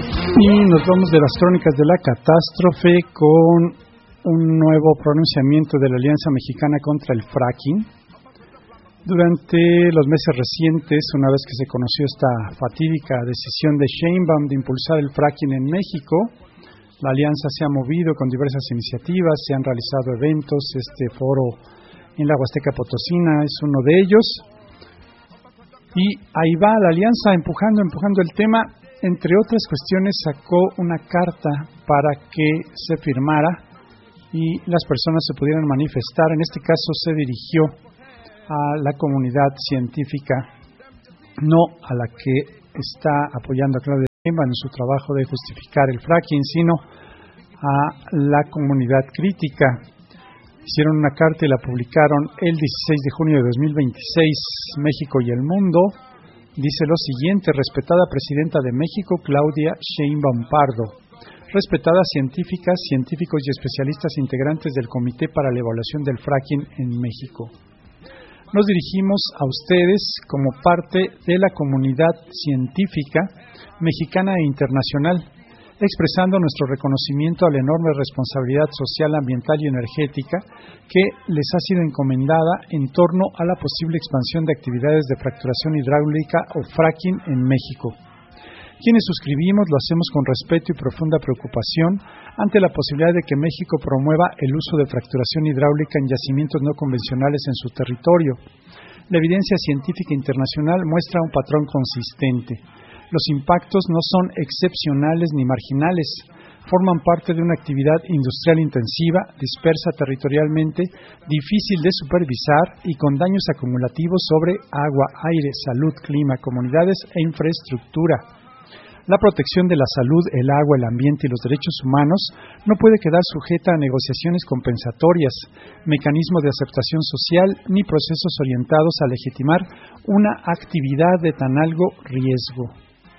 Y nos vamos de las crónicas de la catástrofe con un nuevo pronunciamiento de la Alianza Mexicana contra el fracking. Durante los meses recientes, una vez que se conoció esta fatídica decisión de Sheinbaum de impulsar el fracking en México, la alianza se ha movido con diversas iniciativas, se han realizado eventos, este foro en la Huasteca Potosina es uno de ellos. Y ahí va la alianza empujando el tema. Entre otras cuestiones, sacó una carta para que se firmara y las personas se pudieran manifestar. En este caso se dirigió a la comunidad científica, no a la que está apoyando a Claudia Sheinbaum en su trabajo de justificar el fracking, sino a la comunidad crítica. Hicieron una carta y la publicaron el 16 de junio de 2026, México y el Mundo. Dice lo siguiente: respetada Presidenta de México, Claudia Sheinbaum Pardo. Respetadas científicas, científicos y especialistas integrantes del Comité para la Evaluación del Fracking en México. Nos dirigimos a ustedes como parte de la comunidad científica mexicana e internacional, expresando nuestro reconocimiento a la enorme responsabilidad social, ambiental y energética que les ha sido encomendada en torno a la posible expansión de actividades de fracturación hidráulica o fracking en México. Quienes suscribimos lo hacemos con respeto y profunda preocupación ante la posibilidad de que México promueva el uso de fracturación hidráulica en yacimientos no convencionales en su territorio. La evidencia científica internacional muestra un patrón consistente. Los impactos no son excepcionales ni marginales, forman parte de una actividad industrial intensiva, dispersa territorialmente, difícil de supervisar y con daños acumulativos sobre agua, aire, salud, clima, comunidades e infraestructura. La protección de la salud, el agua, el ambiente y los derechos humanos no puede quedar sujeta a negociaciones compensatorias, mecanismos de aceptación social ni procesos orientados a legitimar una actividad de tan alto riesgo.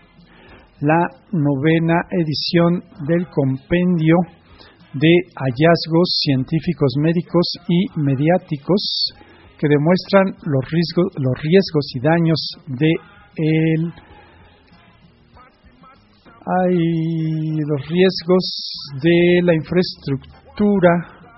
La 9ª edición del compendio de hallazgos científicos, médicos y mediáticos que demuestran los riesgos y daños de la infraestructura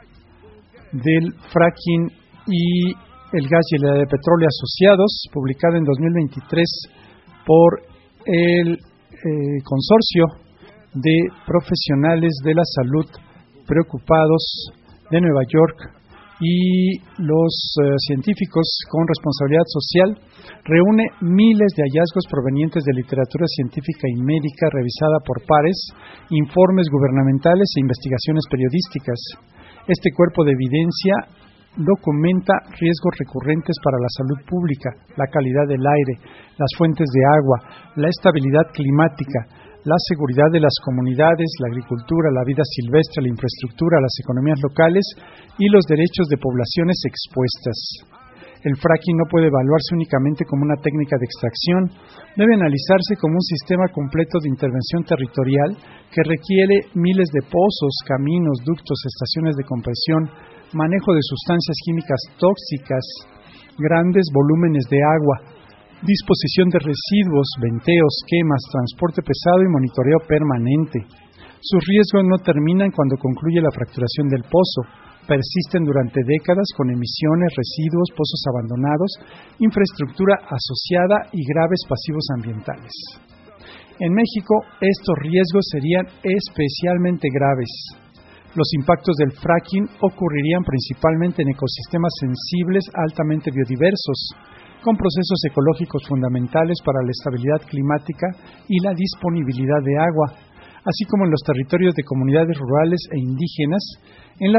del fracking y el gas y el petróleo asociados, publicada en 2023 por el Consorcio de Profesionales de la Salud Preocupados de Nueva York y los científicos con responsabilidad social, reúne miles de hallazgos provenientes de literatura científica y médica revisada por pares, informes gubernamentales e investigaciones periodísticas. Este cuerpo de evidencia documenta riesgos recurrentes para la salud pública, la calidad del aire, las fuentes de agua, la estabilidad climática, la seguridad de las comunidades, la agricultura, la vida silvestre, la infraestructura, las economías locales y los derechos de poblaciones expuestas. El fracking no puede evaluarse únicamente como una técnica de extracción, debe analizarse como un sistema completo de intervención territorial que requiere miles de pozos, caminos, ductos, estaciones de compresión, manejo de sustancias químicas tóxicas, grandes volúmenes de agua, disposición de residuos, venteos, quemas, transporte pesado y monitoreo permanente. Sus riesgos no terminan cuando concluye la fracturación del pozo. Persisten durante décadas con emisiones, residuos, pozos abandonados, infraestructura asociada y graves pasivos ambientales. En México, estos riesgos serían especialmente graves. Los impactos del fracking ocurrirían principalmente en ecosistemas sensibles altamente biodiversos, con procesos ecológicos fundamentales para la estabilidad climática y la disponibilidad de agua, así como en los territorios de comunidades rurales e indígenas, en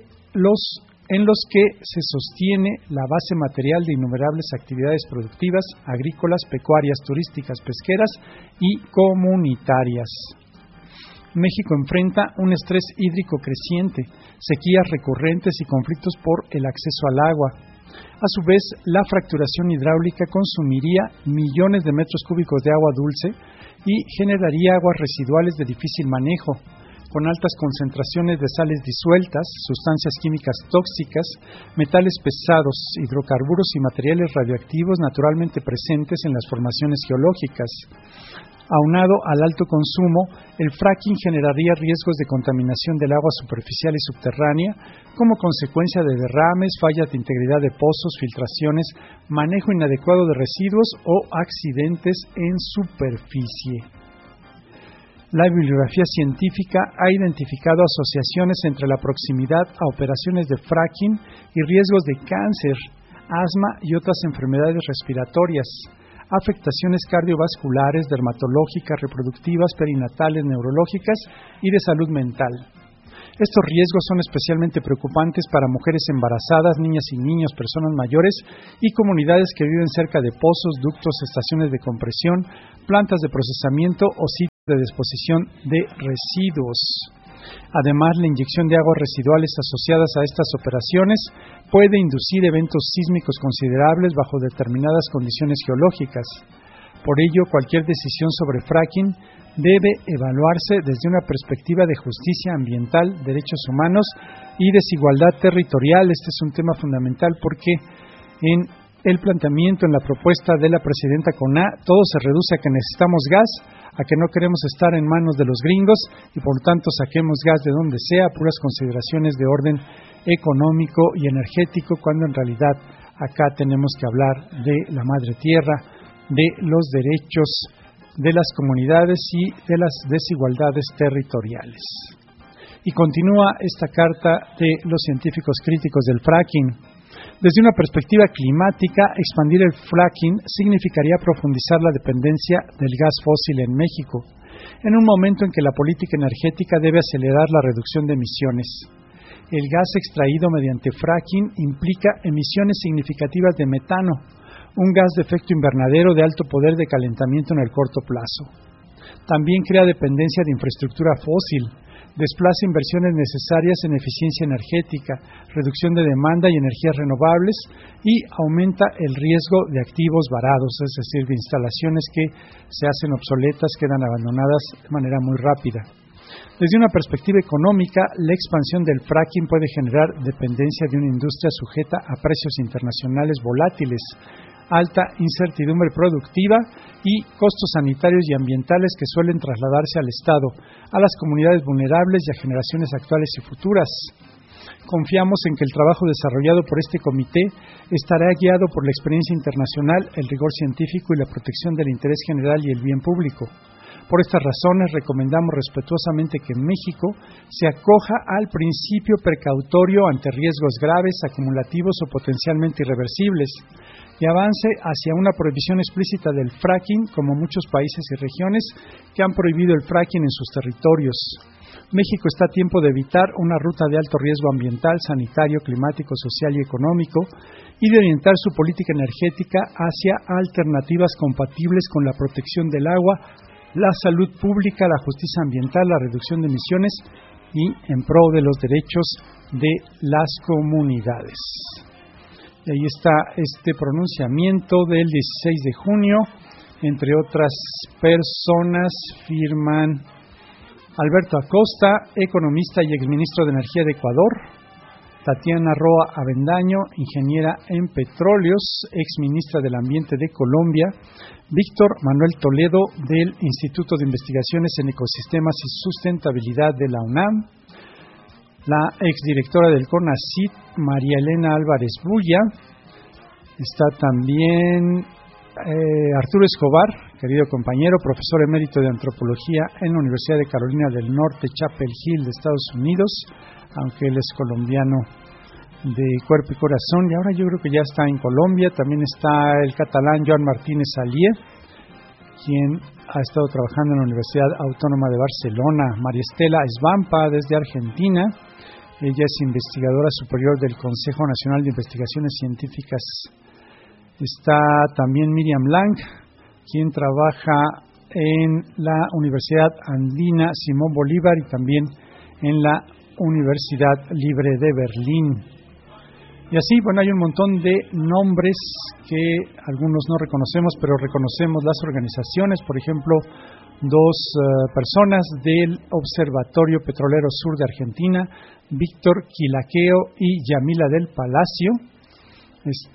los que se sostiene la base material de innumerables actividades productivas, agrícolas, pecuarias, turísticas, pesqueras y comunitarias. México enfrenta un estrés hídrico creciente, sequías recurrentes y conflictos por el acceso al agua. A su vez, la fracturación hidráulica consumiría millones de metros cúbicos de agua dulce y generaría aguas residuales de difícil manejo, con altas concentraciones de sales disueltas, sustancias químicas tóxicas, metales pesados, hidrocarburos y materiales radioactivos naturalmente presentes en las formaciones geológicas. Aunado al alto consumo, el fracking generaría riesgos de contaminación del agua superficial y subterránea como consecuencia de derrames, fallas de integridad de pozos, filtraciones, manejo inadecuado de residuos o accidentes en superficie. La bibliografía científica ha identificado asociaciones entre la proximidad a operaciones de fracking y riesgos de cáncer, asma y otras enfermedades respiratorias, afectaciones cardiovasculares, dermatológicas, reproductivas, perinatales, neurológicas y de salud mental. Estos riesgos son especialmente preocupantes para mujeres embarazadas, niñas y niños, personas mayores y comunidades que viven cerca de pozos, ductos, estaciones de compresión, plantas de procesamiento o sitios de disposición de residuos. Además, la inyección de aguas residuales asociadas a estas operaciones puede inducir eventos sísmicos considerables bajo determinadas condiciones geológicas. Por ello, cualquier decisión sobre fracking debe evaluarse desde una perspectiva de justicia ambiental, derechos humanos y desigualdad territorial. Este es un tema fundamental porque en el planteamiento, en la propuesta de la presidenta Coná, todo se reduce a que necesitamos gas, a que no queremos estar en manos de los gringos y por tanto saquemos gas de donde sea, puras consideraciones de orden económico y energético, cuando en realidad acá tenemos que hablar de la madre tierra, de los derechos de las comunidades y de las desigualdades territoriales. Y continúa esta carta de los científicos críticos del fracking. Desde una perspectiva climática, expandir el fracking significaría profundizar la dependencia del gas fósil en México, en un momento en que la política energética debe acelerar la reducción de emisiones. El gas extraído mediante fracking implica emisiones significativas de metano, un gas de efecto invernadero de alto poder de calentamiento en el corto plazo. También crea dependencia de infraestructura fósil, desplaza inversiones necesarias en eficiencia energética, reducción de demanda y energías renovables y aumenta el riesgo de activos varados, es decir, de instalaciones que se hacen obsoletas, quedan abandonadas de manera muy rápida. Desde una perspectiva económica, la expansión del fracking puede generar dependencia de una industria sujeta a precios internacionales volátiles, alta incertidumbre productiva y costos sanitarios y ambientales que suelen trasladarse al Estado, a las comunidades vulnerables y a generaciones actuales y futuras. Confiamos en que el trabajo desarrollado por este comité estará guiado por la experiencia internacional, el rigor científico y la protección del interés general y el bien público. Por estas razones, recomendamos respetuosamente que México se acoja al principio precautorio ante riesgos graves, acumulativos o potencialmente irreversibles, y avance hacia una prohibición explícita del fracking, como muchos países y regiones que han prohibido el fracking en sus territorios. México está a tiempo de evitar una ruta de alto riesgo ambiental, sanitario, climático, social y económico, y de orientar su política energética hacia alternativas compatibles con la protección del agua, la salud pública, la justicia ambiental, la reducción de emisiones y en pro de los derechos de las comunidades. Y ahí está este pronunciamiento del 16 de junio. Entre otras personas firman Alberto Acosta, economista y exministro de Energía de Ecuador; Tatiana Roa Avendaño, ingeniera en petróleos, exministra del Ambiente de Colombia; Víctor Manuel Toledo, del Instituto de Investigaciones en Ecosistemas y Sustentabilidad de la UNAM; la exdirectora del CONACYT, María Elena Álvarez Bulla; está también Arturo Escobar, querido compañero, profesor emérito de Antropología en la Universidad de Carolina del Norte, Chapel Hill, de Estados Unidos, aunque él es colombiano de cuerpo y corazón, y ahora yo creo que ya está en Colombia. También está el catalán Joan Martínez Alier, quien ha estado trabajando en la Universidad Autónoma de Barcelona; María Estela Esbampa, desde Argentina. Ella es investigadora superior del Consejo Nacional de Investigaciones Científicas. Está también Miriam Lang, quien trabaja en la Universidad Andina Simón Bolívar y también en la Universidad Libre de Berlín. Y así, bueno, hay un montón de nombres que algunos no reconocemos, pero reconocemos las organizaciones. Por ejemplo, dos personas del Observatorio Petrolero Sur de Argentina, Víctor Quilaqueo y Yamila del Palacio.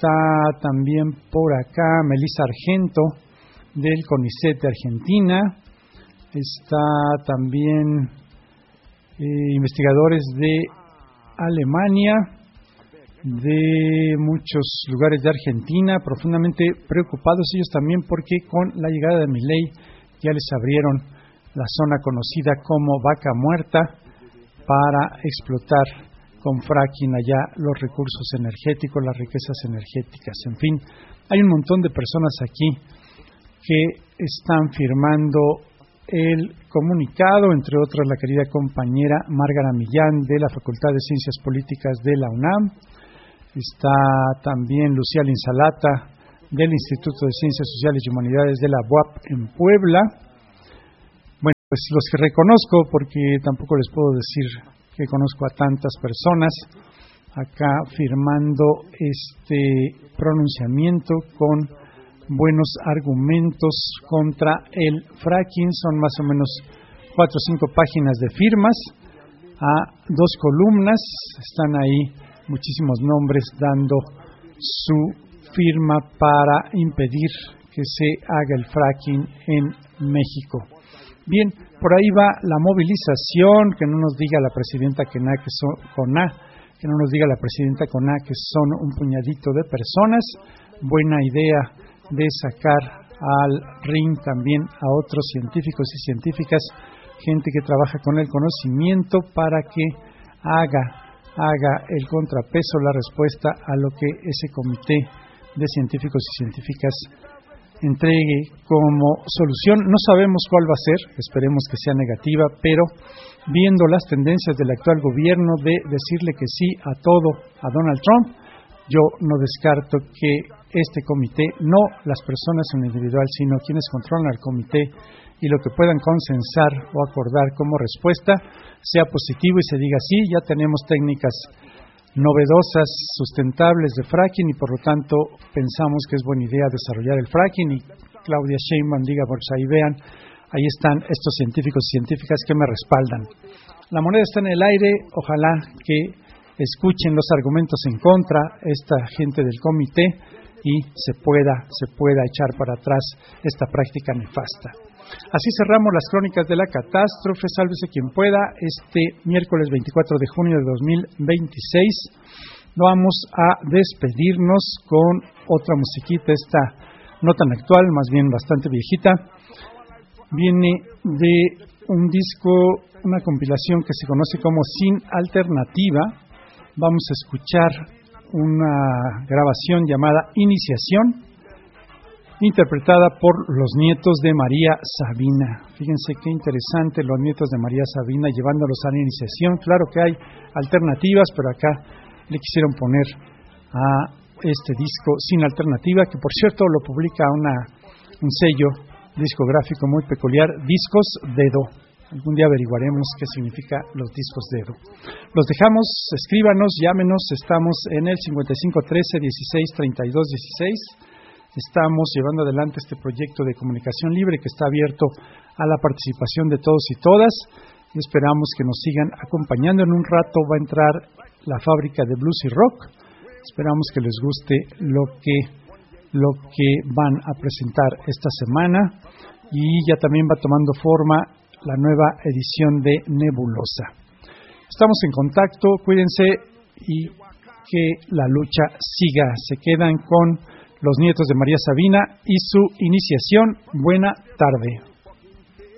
Está también por acá Melissa Argento, del CONICET de Argentina. está también investigadores de Alemania, de muchos lugares de Argentina, profundamente preocupados ellos también porque con la llegada de Milei ya les abrieron la zona conocida como Vaca Muerta para explotar con fracking allá los recursos energéticos, las riquezas energéticas. En fin, hay un montón de personas aquí que están firmando el comunicado, entre otras la querida compañera Márgara Millán de la Facultad de Ciencias Políticas de la UNAM. Está también Lucía Linsalata del Instituto de Ciencias Sociales y Humanidades de la UAP en Puebla. Bueno, pues los que reconozco, porque tampoco les puedo decir que conozco a tantas personas, acá firmando este pronunciamiento con buenos argumentos contra el fracking. Son más o menos 4 o 5 páginas de firmas a 2 columnas. Están ahí muchísimos nombres dando su firma para impedir que se haga el fracking en México. Bien, por ahí va la movilización, que no nos diga la presidenta que no nos diga la presidenta CONA que son un puñadito de personas. Buena idea de sacar al ring también a otros científicos y científicas, gente que trabaja con el conocimiento para que haga el contrapeso, la respuesta a lo que ese comité de científicos y científicas entregue como solución. No sabemos cuál va a ser, esperemos que sea negativa, pero viendo las tendencias del actual gobierno de decirle que sí a todo a Donald Trump, yo no descarto que este comité, no las personas en individual, sino quienes controlan al comité y lo que puedan consensar o acordar como respuesta, sea positivo y se diga sí, ya tenemos técnicas novedosas, sustentables de fracking y por lo tanto pensamos que es buena idea desarrollar el fracking y Claudia Sheinbaum diga, pues ahí vean, ahí están estos científicos y científicas que me respaldan. La moneda está en el aire, ojalá que escuchen los argumentos en contra esta gente del comité y se pueda echar para atrás esta práctica nefasta. Así cerramos las crónicas de la catástrofe. Sálvese quien pueda. Este miércoles 24 de junio de 2026 vamos a despedirnos con otra musiquita, esta no tan actual, más bien bastante viejita. Viene de un disco, una compilación que se conoce como Sin Alternativa. Vamos a escuchar una grabación llamada Iniciación, interpretada por los nietos de María Sabina. Fíjense qué interesante, los nietos de María Sabina llevándolos a la iniciación. Claro que hay alternativas, pero acá le quisieron poner a este disco Sin Alternativa, que por cierto lo publica un sello discográfico muy peculiar, Discos Dedo. Algún día averiguaremos qué significa los discos dedo. Los dejamos, escríbanos, llámenos, estamos en el 5513 16 32 16. Estamos llevando adelante este proyecto de comunicación libre que está abierto a la participación de todos y todas. Y esperamos que nos sigan acompañando. En un rato va a entrar la fábrica de blues y rock. Esperamos que les guste lo que van a presentar esta semana. Y ya también va tomando forma la nueva edición de Nebulosa. Estamos en contacto, cuídense y que la lucha siga. Se quedan con los nietos de María Sabina y su iniciación. Buena tarde.